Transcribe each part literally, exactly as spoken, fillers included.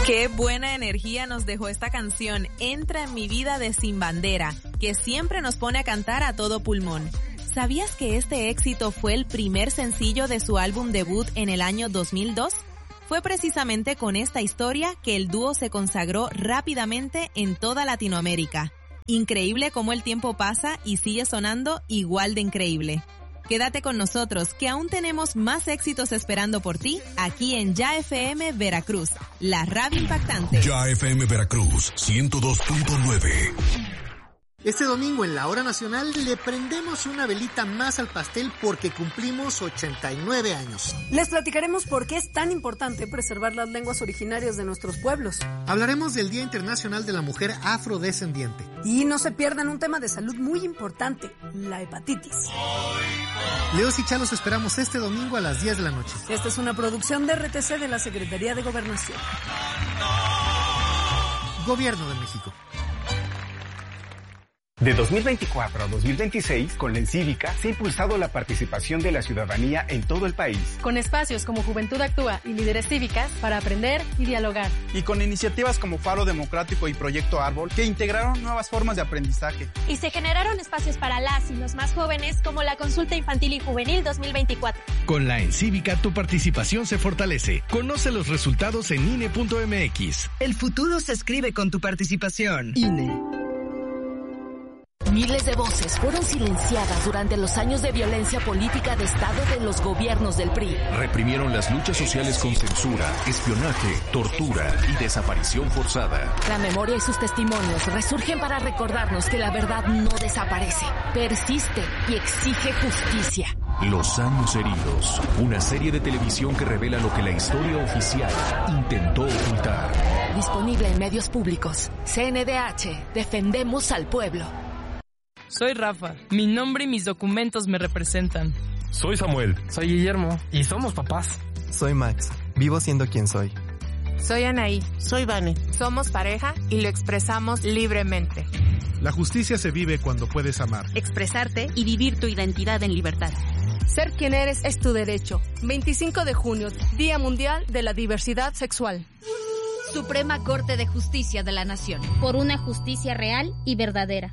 Qué buena energía nos dejó esta canción, Entra en mi vida de Sin Bandera, que siempre nos pone a cantar a todo pulmón. ¿Sabías que este éxito fue el primer sencillo de su álbum debut en el año dos mil dos? Fue precisamente con esta historia que el dúo se consagró rápidamente en toda Latinoamérica. Increíble cómo el tiempo pasa y sigue sonando igual de increíble. Quédate con nosotros, que aún tenemos más éxitos esperando por ti, aquí en Ya F M Veracruz, la radio impactante. Ya F M Veracruz, ciento dos punto nueve. Este domingo en la Hora Nacional le prendemos una velita más al pastel porque cumplimos ochenta y nueve años. Les platicaremos por qué es tan importante preservar las lenguas originarias de nuestros pueblos. Hablaremos del Día Internacional de la Mujer Afrodescendiente. Y no se pierdan un tema de salud muy importante, la hepatitis. Leos y Chalos esperamos este domingo a las diez de la noche. Esta es una producción de R T C de la Secretaría de Gobernación. Gobierno de México. De dos mil veinticuatro a dos mil veintiséis, con la Encívica se ha impulsado la participación de la ciudadanía en todo el país. Con espacios como Juventud Actúa y Líderes Cívicas para aprender y dialogar. Y con iniciativas como Faro Democrático y Proyecto Árbol, que integraron nuevas formas de aprendizaje. Y se generaron espacios para las y los más jóvenes, como la Consulta Infantil y Juvenil dos mil veinticuatro. Con la Encívica tu participación se fortalece. Conoce los resultados en I N E punto M X. El futuro se escribe con tu participación. I N E. Miles de voces fueron silenciadas durante los años de violencia política de Estado de los gobiernos del P R I. Reprimieron las luchas sociales con censura, espionaje, tortura y desaparición forzada. La memoria y sus testimonios resurgen para recordarnos que la verdad no desaparece, persiste y exige justicia. Los años heridos, una serie de televisión que revela lo que la historia oficial intentó ocultar. Disponible en medios públicos. C N D H, defendemos al pueblo. Soy Rafa, mi nombre y mis documentos me representan. Soy Samuel. Soy Guillermo. Y somos papás. Soy Max, vivo siendo quien soy. Soy Anaí. Soy Vane. Somos pareja y lo expresamos libremente. La justicia se vive cuando puedes amar, expresarte y vivir tu identidad en libertad. Ser quien eres es tu derecho. veinticinco de junio, Día Mundial de la Diversidad Sexual. Suprema Corte de Justicia de la Nación. Por una justicia real y verdadera.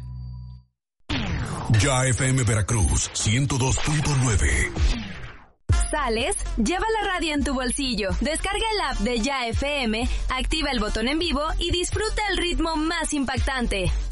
Ya F M Veracruz, ciento dos punto nueve. ¿Sales? Lleva la radio en tu bolsillo. Descarga el app de Ya F M, activa el botón en vivo y disfruta el ritmo más impactante.